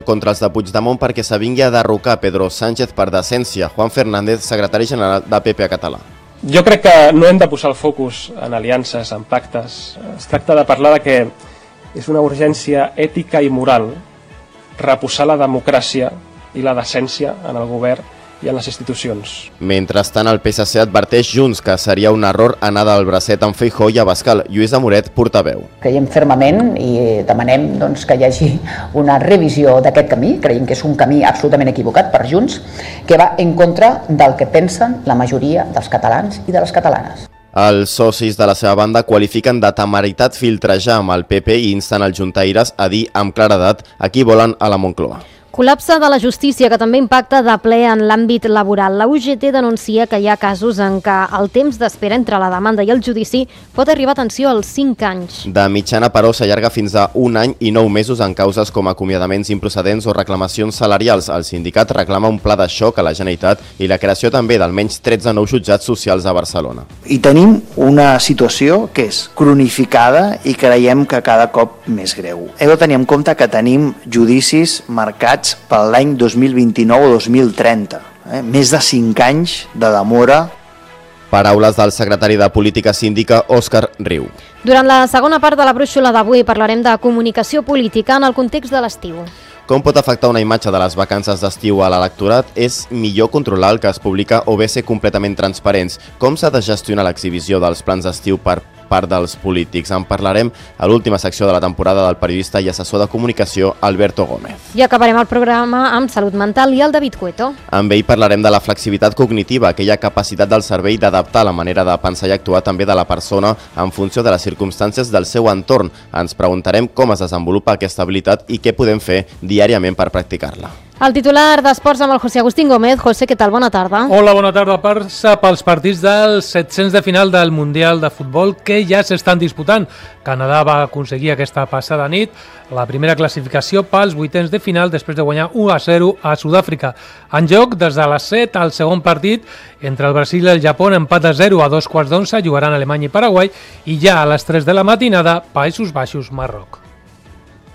contra els de Puigdemont perquè s'avingui a derrocar Pedro Sánchez per decència. Juan Fernández, secretari general de PP a català. Jo crec que no hem de posar el focus en aliances, en pactes. Es tracta de parlar de que és una urgència ètica i moral reposar la democràcia i la decència en el govern i en les institucions. Mentrestant, el PSC adverteix Junts que seria un error anar del bracet amb Feijóo i Abascal. Lluís Amoret, portaveu. Creiem fermament i demanem que hi hagi una revisió d'aquest camí. Creiem que és un camí absolutament equivocat per Junts, que va en contra del que pensen la majoria dels catalans i de les catalanes. Els socis de la seva banda qualifiquen de temeritat filtrejar amb el PP i insten els juntaires a dir amb claredat a qui volen a la Moncloa. Col·lapse de la justícia, que també impacta de ple en l'àmbit laboral. La UGT denuncia que hi ha casos en què el temps d'espera entre la demanda i el judici pot arribar, atenció, als 5 anys. De mitjana, però, s'allarga fins a 1 any i 9 mesos en causes com acomiadaments improcedents o reclamacions salarials. El sindicat reclama un pla de xoc a la Generalitat i la creació també d'almenys 13 nous jutjats socials a Barcelona. I tenim una situació que és cronificada i creiem que cada cop més greu. Heu de tenir en compte que tenim judicis marcats per l'any 2029 o 2030. Més de 5 anys de demora. Paraules del secretari de Política Síndica, Òscar Riu. Durant la segona part de la brúixola d'avui parlarem de comunicació política en el context de l'estiu. Com pot afectar una imatge de les vacances d'estiu a l'electorat? És millor controlar el que es publica o bé ser completament transparents? Com s'ha de gestionar l'exhibició dels plans d'estiu per part dels polítics? En parlarem a l'última secció de la temporada del periodista i assessor de comunicació Alberto Gómez. I acabarem el programa amb salut mental i el David Cueto. Amb ell parlarem de la flexibilitat cognitiva, aquella capacitat del cervell d'adaptar la manera de pensar i actuar també de la persona en funció de les circumstàncies del seu entorn. Ens preguntarem com es desenvolupa aquesta habilitat i què podem fer diàriament per practicar-la. El titular d'Esports amb el José Agustín Gómez. José, què tal? Bona tarda. Hola, bona tarda. Passa pels partits dels 700 de final del Mundial de Futbol que ja s'estan disputant. Canadà va aconseguir aquesta passada nit la primera classificació pels vuitens de final després de guanyar 1-0 a Sud-àfrica. En joc, des de les 7 al segon partit, entre el Brasil i el Japó, empat a 0 a 2 quarts d'11, jugaran Alemanya i Paraguai, i ja a les 3 de la matinada, Països Baixos, Marroc.